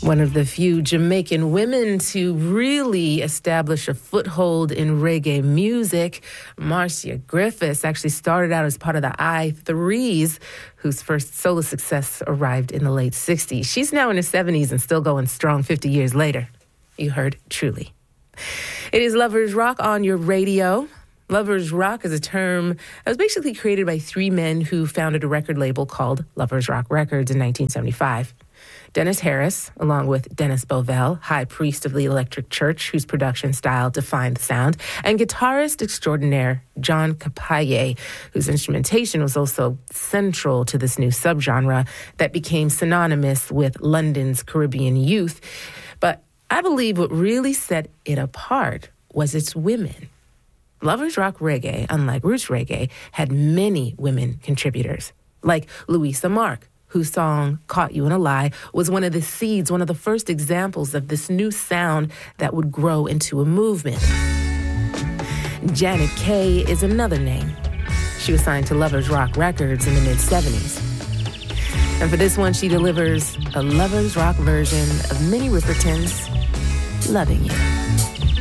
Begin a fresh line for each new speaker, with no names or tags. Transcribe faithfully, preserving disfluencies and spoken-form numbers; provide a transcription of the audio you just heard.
One of the few Jamaican women to really establish a foothold in reggae music, Marcia Griffiths actually started out as part of the I Threes, whose first solo success arrived in the late sixties. She's now in her seventies and still going strong fifty years later. You heard truly. It is Lovers Rock on your radio. Lovers Rock is a term that was basically created by three men who founded a record label called Lovers Rock Records in nineteen seventy-five. Dennis Harris, along with Dennis Bovell, high priest of the Electric Church, whose production style defined the sound, and guitarist extraordinaire John Capaye, whose instrumentation was also central to this new subgenre that became synonymous with London's Caribbean youth. But I believe what really set it apart was its women. Lovers Rock Reggae, unlike Roots Reggae, had many women contributors, like Louisa Mark, whose song Caught You in a Lie was one of the seeds, one of the first examples of this new sound that would grow into a movement. Janet Kay is another name. She was signed to Lovers Rock Records in the mid-seventies. And for this one, she delivers a Lovers Rock version of Minnie Riperton's Loving You.